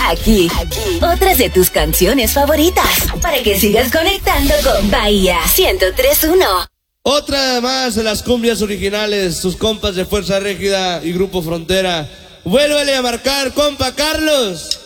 aquí. Otras de tus canciones favoritas. Para que sigas conectando con Bahía 103.1. Otra más de las cumbias originales, sus compas de Fuerza Régida y Grupo Frontera. Vuélvele a marcar, compa Carlos.